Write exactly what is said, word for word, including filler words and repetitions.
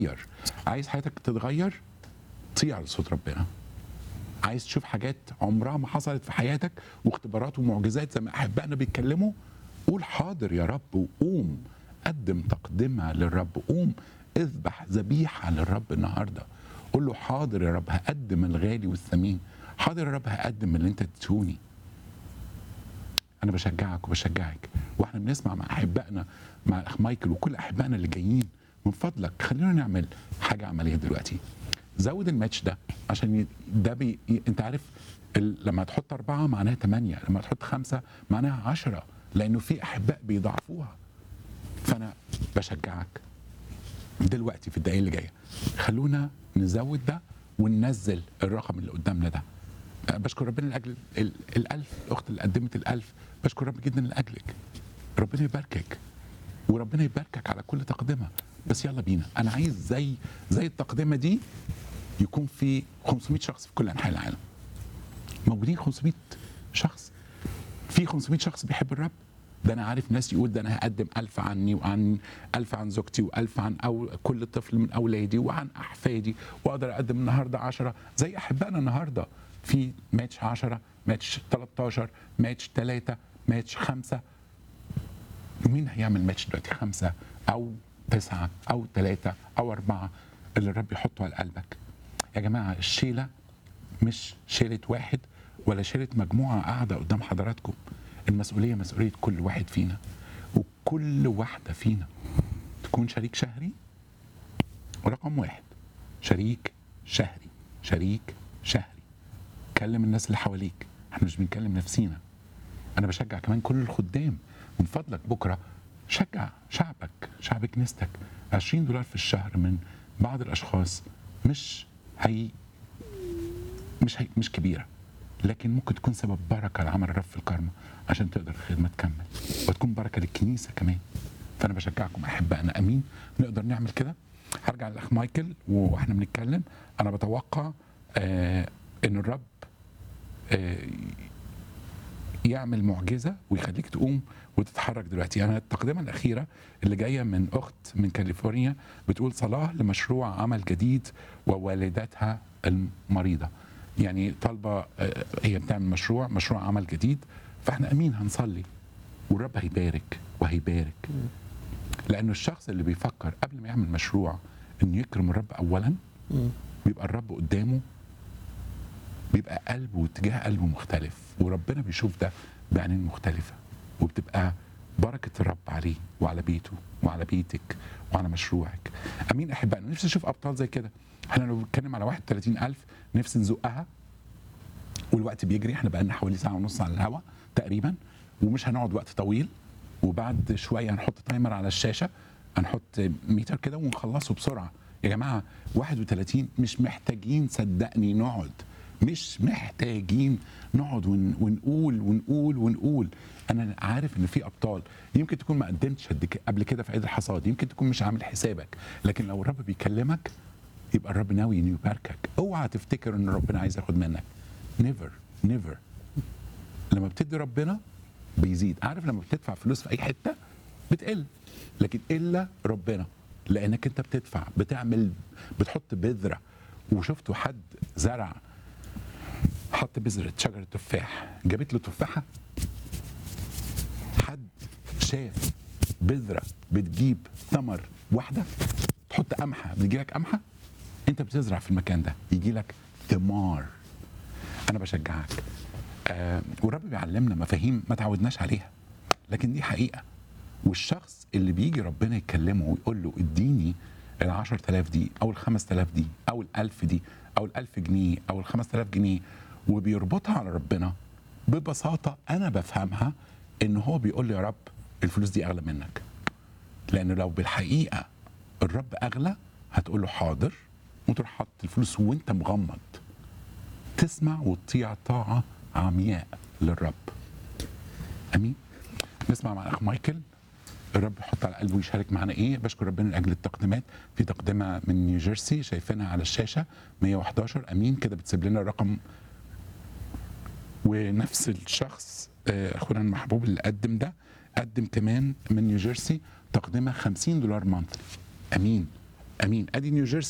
تتغير. عايز حياتك تتغير، طيع على صوت ربنا. عايز تشوف حاجات عمرها ما حصلت في حياتك واختبارات ومعجزات زي ما احبائنا بيتكلموا، قول حاضر يا رب وقوم قدم تقدمه للرب. قوم اذبح ذبيحه للرب النهارده. قول له حاضر يا رب هقدم الغالي والثمين. حاضر يا رب هقدم اللي انت تدوني. انا بشجعك وبشجعك واحنا بنسمع مع احبائنا، مع الاخ مايكل وكل احبائنا اللي جايين، من فضلك خلينا نعمل حاجه عمليه دلوقتي. زود الماتش ده عشان ي- ده بي... ي- انت عارف ال... لما تحط أربعة معناها ثمانية، لما تحط خمسة معناها عشرة، لأنه في أحباء بيضاعفوها. فأنا بشجعك دلوقتي في الدقايق اللي جاية خلونا نزود ده وننزل الرقم اللي قدامنا ده. أه، بشكر ربنا لأجل ال... الألف، الأخت اللي قدمت الألف، بشكر رب جدا لأجلك. ربنا يباركك وربنا يباركك على كل تقدمة. بس يلا بينا، أنا عايز زي زي التقدمة دي يكون في خمسمائة شخص في كل انحاء العالم. موجودين خمسمائة شخص، في خمسمائة شخص بيحب الرب. ده انا عارف ناس يقول ده انا هقدم ألف عني وعن ألف عن زوجتي وألف عن أو كل طفل من اولادي وعن احفادي، واقدر اقدم النهارده عشرة زي احبائنا النهارده في ماتش عشرة، ماتش تلتاشر، ماتش ثلاثة، ماتش خمسة. مين هيعمل ماتش دلوقتي؟ خمسة او تسعة او ثلاثة او أربعة اللي الرب يحطه على قلبك. يا جماعة الشيلة مش شيلة واحد ولا شيلة مجموعة قاعدة قدام حضراتكم. المسؤولية مسؤولية كل واحد فينا، وكل واحدة فينا تكون شريك شهري. رقم واحد، شريك شهري، شريك شهري. كلم الناس اللي حواليك، احنا مش بنكلم نفسينا. انا بشجع كمان كل الخدام، من فضلك بكرة شجع شعبك، شعب كنيستك. عشرين دولار في الشهر من بعض الاشخاص مش هي مش هي مش كبيره، لكن ممكن تكون سبب بركه لعمل الرب في الكرمه عشان تقدر الخدمه تكمل وتكون بركه للكنيسه كمان. فانا بشجعكم احبائنا، امين نقدر نعمل كده. هرجع للاخ مايكل واحنا بنتكلم. انا بتوقع آه ان الرب آه يعمل معجزه ويخليك تقوم وتتحرك دلوقتي. انا التقدمه الاخيره اللي جايه من اخت من كاليفورنيا بتقول صلاه لمشروع عمل جديد ووالدتها المريضه. يعني طالبه آه، هي بتعمل مشروع مشروع عمل جديد، فاحنا امين هنصلي والرب هيبارك وهيبارك. لانه الشخص اللي بيفكر قبل ما يعمل مشروع انه يكرم الرب اولا، بيبقى الرب قدامه، بيبقى قلبه واتجاه قلبه مختلف، وربنا بيشوف ده بعينين مختلفه، وبتبقى بركه الرب عليه وعلى بيته وعلى بيتك وعلى مشروعك. امين احبائنا، نفسي اشوف ابطال زي كده. احنا لو بنتكلم على واحد وثلاثين ألف نفسي نزقها، والوقت بيجري، احنا بقى لنا حوالي ساعه ونص على الهواء تقريبا، ومش هنقعد وقت طويل. وبعد شويه هنحط تايمر على الشاشه، هنحط ميتر كده ونخلصه بسرعه. يا جماعه واحد وثلاثين مش محتاجين صدقني نقعد، مش محتاجين نقعد ون- ونقول ونقول ونقول. انا عارف ان في ابطال يمكن تكون ما قدمتش قد ك- قبل كده في عيد الحصاد، يمكن تكون مش عامل حسابك، لكن لو الرب بيكلمك يبقى الرب ناوي انه يباركك. اوعى تفتكر ان ربنا عايز ياخد منك. نيفر نيفر. لما بتدي ربنا بيزيد. عارف لما بتدفع فلوس في اي حته بتقل، لكن الا ربنا، لانك انت بتدفع، بتعمل، بتحط بذره. وشفتوا حد زرع، حط بذره شجره تفاح جابت له تفاحه؟ حد شاف بذره بتجيب ثمر واحده؟ تحط قمحه بتجي لك قمحه؟ انت بتزرع في المكان ده يجي لك ثمار. انا بشجعك. آه والرب بيعلمنا مفاهيم ما تعودناش عليها، لكن دي حقيقه. والشخص اللي بيجي ربنا يكلمه ويقول له اديني ال عشرة آلاف دي او ال خمسة آلاف دي او الألف دي او الألف جنيه او ال خمسة آلاف جنيه، وبيربطها على ربنا، ببساطه انا بفهمها ان هو بيقول لي يا رب الفلوس دي اغلى منك. لأنه لو بالحقيقة الرب أغلى هتقول له حاضر، وتروح حط الفلوس وانت مغمض، تسمع وتطيع طاعة عمياء للرب. أمين. نسمع مع الأخ مايكل الرب يحط على قلبه ويشارك معنا إيه. بشكر ربنا لأجل التقديمات. في تقدمة من نيوجيرسي شايفينها على الشاشة مية وحداشر. أمين كده بتسيب لنا الرقم. ونفس الشخص آه، أخونا المحبوب اللي قدم ده قدم كمان من نيوجيرسي تقدمة خمسين دولار مانثلي. أمين امين. ادي نيوجيرسي